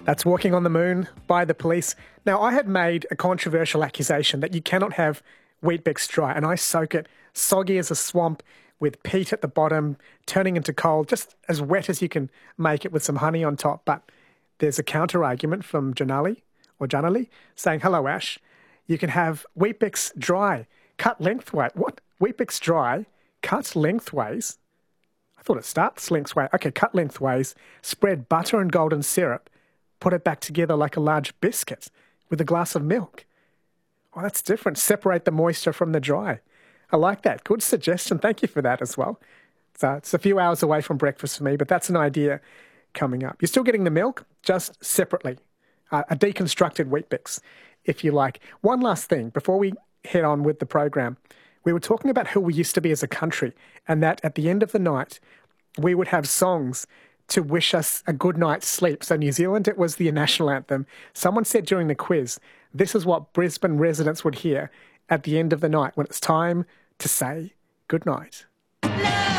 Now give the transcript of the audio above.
That's Walking on the Moon by The Police. Now, I had made a controversial accusation that you cannot have Weet-Bix dry, and I soak it soggy as a swamp with peat at the bottom, turning into coal, just as wet as you can make it with some honey on top. But there's a counter-argument from Janali, saying, hello, Ash, you can have Weet-Bix dry, cut lengthways. What? Weet-Bix dry, cut lengthways? I thought it starts lengthways. Okay, cut lengthways, spread butter and golden syrup, put it back together like a large biscuit with a glass of milk. Oh, that's different. Separate the moisture from the dry. I like that. Good suggestion. Thank you for that as well. So it's a few hours away from breakfast for me, but that's an idea coming up. You're still getting the milk, just separately. A deconstructed Weet-Bix, if you like. One last thing before we head on with the program. We were talking about who we used to be as a country, and that at the end of the night, we would have songs to wish us a good night's sleep. So New Zealand, it was the national anthem. Someone said during the quiz, this is what Brisbane residents would hear at the end of the night when it's time to say good night.